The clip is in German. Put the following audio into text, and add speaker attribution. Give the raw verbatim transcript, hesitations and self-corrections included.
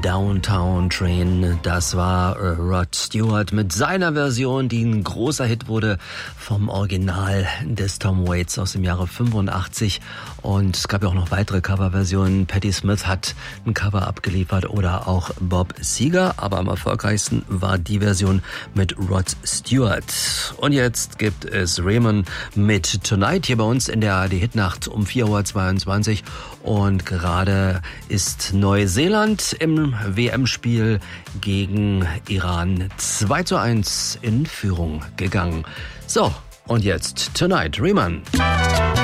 Speaker 1: Downtown Train. Das war Rod Stewart mit seiner Version, die ein großer Hit wurde vom Original des Tom Waits aus dem Jahre fünfundachtzig. Und es gab ja auch noch weitere Coverversionen. Patti Smith hat ein Cover abgeliefert oder auch Bob Seger. Aber am erfolgreichsten war die Version mit Rod Stewart. Und jetzt gibt es Raymond mit Tonight hier bei uns in der A R D-Hitnacht um vier Uhr zweiundzwanzig. Und gerade ist Neuseeland im W M-Spiel gegen Iran zwei zu eins in Führung gegangen. So, und jetzt Tonight, Riemann.